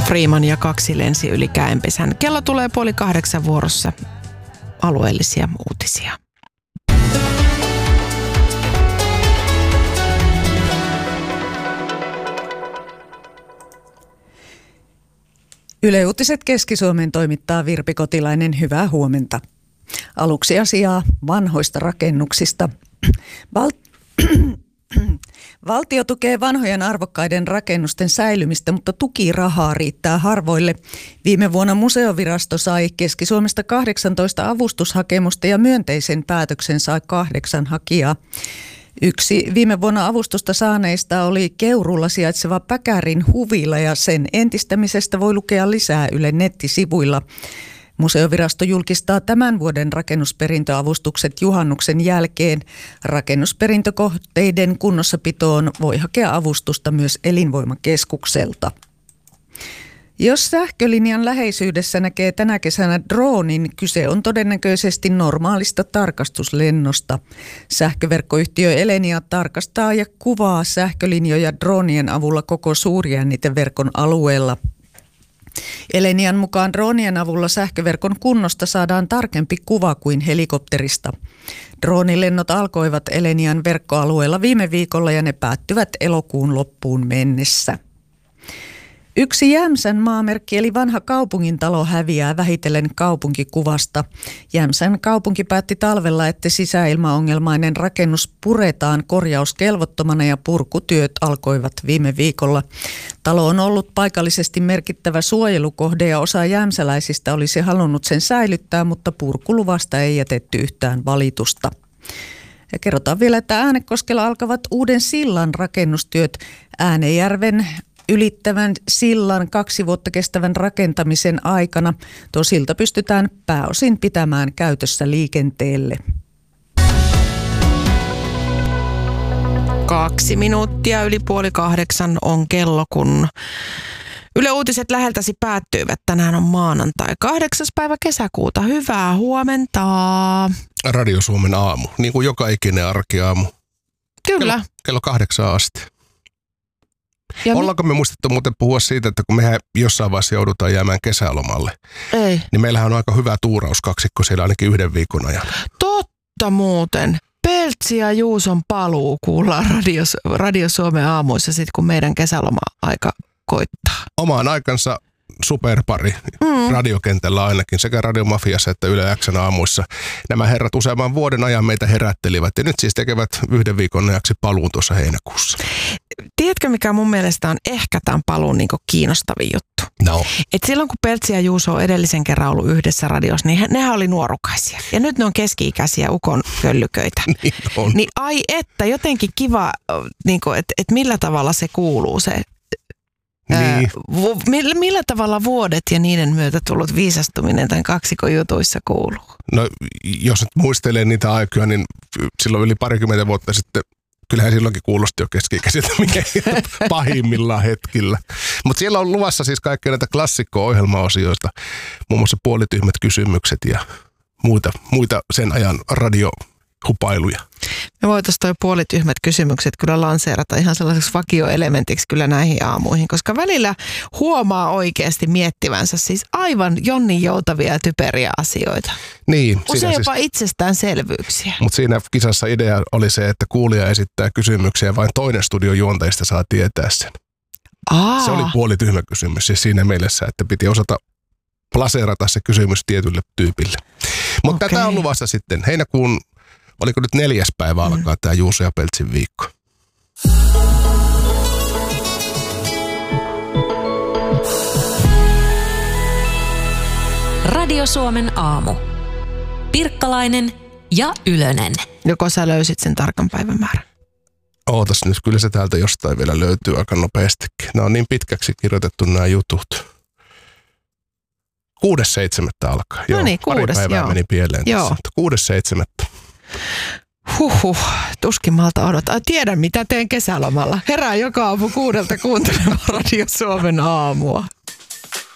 Freeman ja 2 lensi yli Käenpesän. Kello tulee 7:30 vuorossa alueellisia uutisia. Yle Uutiset Keski-Suomen toimittaa Virpi Kotilainen. Hyvää huomenta. Aluksi asiaa vanhoista rakennuksista. Valtio tukee vanhojen arvokkaiden rakennusten säilymistä, mutta tukirahaa riittää harvoille. Viime vuonna Museovirasto sai Keski-Suomesta 18 avustushakemusta ja myönteisen päätöksen sai 8 hakijaa. Yksi viime vuonna avustusta saaneista oli Keuruulla sijaitseva Päkärin huvila ja sen entistämisestä voi lukea lisää Ylen nettisivuilla. Museovirasto julkistaa tämän vuoden rakennusperintöavustukset juhannuksen jälkeen. Rakennusperintökohteiden kunnossapitoon voi hakea avustusta myös Elinvoimakeskukselta. Jos sähkölinjan läheisyydessä näkee tänä kesänä droonin, kyse on todennäköisesti normaalista tarkastuslennosta. Sähköverkkoyhtiö Elenia tarkastaa ja kuvaa sähkölinjoja droonien avulla koko suurjänniteverkon alueella. Elenian mukaan droonien avulla sähköverkon kunnosta saadaan tarkempi kuva kuin helikopterista. Droonilennot alkoivat Elenian verkkoalueella viime viikolla ja ne päättyvät elokuun loppuun mennessä. Yksi Jämsän maamerkki eli vanha kaupungintalo häviää vähitellen kaupunkikuvasta. Jämsän kaupunki päätti talvella, että sisäilmaongelmainen rakennus puretaan korjauskelvottomana ja purkutyöt alkoivat viime viikolla. Talo on ollut paikallisesti merkittävä suojelukohde ja osa jämsäläisistä olisi halunnut sen säilyttää, mutta purkuluvasta ei jätetty yhtään valitusta. Ja kerrotaan vielä, että Äänekoskella alkavat uuden sillan rakennustyöt Äänejärven ylittävän sillan 2 vuotta kestävän rakentamisen aikana. Tuo silta pystytään pääosin pitämään käytössä liikenteelle. 2 minuuttia yli 7:30 on kello, kun Yle Uutiset läheltäsi päättyivät. Tänään on maanantai 8. päivä kesäkuuta. Hyvää huomenta. Radio Suomen aamu, niin kuin joka ikinen arkiaamu. Kyllä. Kello 8 asti. Ollaanko me muistettu muuten puhua siitä, että kun mehän jossain vaiheessa joudutaan jäämään kesälomalle, niin meillähän on aika hyvä tuurauskaksikko siellä ainakin 1 viikon ajan. Totta muuten. Peltsi ja Juuson paluu kuullaan Radio Suomen aamuissa sitten, kun meidän kesäloma-aika koittaa. Omaan aikansa superpari radiokentällä ainakin, sekä Radiomafiassa että Yle X:n aamuissa. Nämä herrat useamman vuoden ajan meitä herättelivät ja nyt siis tekevät 1 viikon ajaksi paluun tuossa heinäkuussa. Tiedätkö, mikä mun mielestä on ehkä tämän paluun niin kiinnostavin juttu? No. Et silloin kun Peltsi ja Juuso on edellisen kerran ollut yhdessä radiossa, niin nehän oli nuorukaisia. Ja nyt ne on keski-ikäisiä ukon köllyköitä. Niin on. Niin ai että, jotenkin kiva, niin että millä tavalla se kuuluu se. Niin. Millä tavalla vuodet ja niiden myötä tullut viisastuminen tämän kaksikon jutuissa kuuluu? No, jos nyt muistelee niitä aikoja, niin silloin yli 20 vuotta sitten, kyllähän silloinkin kuulosti jo keski-ikäisiltä pahimmillaan hetkillä. Mutta siellä on luvassa siis kaikkea näitä klassikko-ohjelmaosioista, muun muassa Puolityhmät kysymykset ja muita sen ajan radiohupailuja. Me voitaisiin toi Puolityhmät kysymykset kyllä lanseerata ihan sellaiseksi vakioelementiksi kyllä näihin aamuihin, koska välillä huomaa oikeasti miettivänsä siis aivan jonnin joutavia ja typeriä asioita. Niin. Usein jopa itsestäänselvyyksiä. Mutta siinä kisassa idea oli se, että kuulija esittää kysymyksiä, vain toinen studion juontajista saa tietää sen. Se oli puolityhmä kysymys siis siinä mielessä, että piti osata plaseerata se kysymys tietylle tyypille. Mutta tätä on luvassa sitten heinäkuun. Oliko nyt 4. päivä alkaa tämä Juuso ja Peltsin viikko? Radio Suomen aamu. Pirkkalainen ja Ylönen. Joko sä löysit sen tarkan päivämäärän? Ootas nyt, kyllä se täältä jostain vielä löytyy aika nopeastikin. Nämä on niin pitkäksi kirjoitettu nämä jutut. 6.7. alkaa. No niin, 6. Pari päivää meni pieleen tässä. 6.7. Tuskin malta odottaa. Tiedän, mitä teen kesälomalla. Herään joka aamu 6 kuuntelemaan Radio Suomen aamua.